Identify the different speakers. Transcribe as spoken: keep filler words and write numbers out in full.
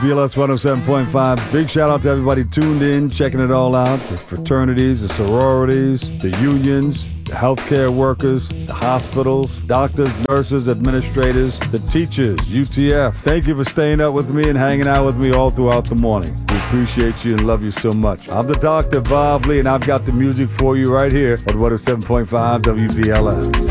Speaker 1: B L S one oh seven point five. Big shout out to everybody tuned in, checking it all out. The fraternities, the sororities, the unions, the healthcare workers, the hospitals, doctors, nurses, administrators, the teachers, U T F. Thank you for staying up with me and hanging out with me all throughout the morning. We appreciate you and love you so much. I'm the Doctor Bob Lee, and I've got the music for you right here on one oh seven point five W B L S.